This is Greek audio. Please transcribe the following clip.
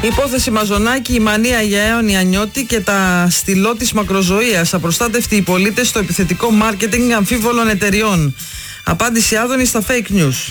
Υπόθεση Μαζονάκη, η μανία για αίωνια νιώτη και τα στυλό της μακροζωίας. Απροστάτευτοι οι πολίτες στο επιθετικό μάρκετινγκ αμφίβολων εταιριών. Απάντηση Άδωνη στα fake news.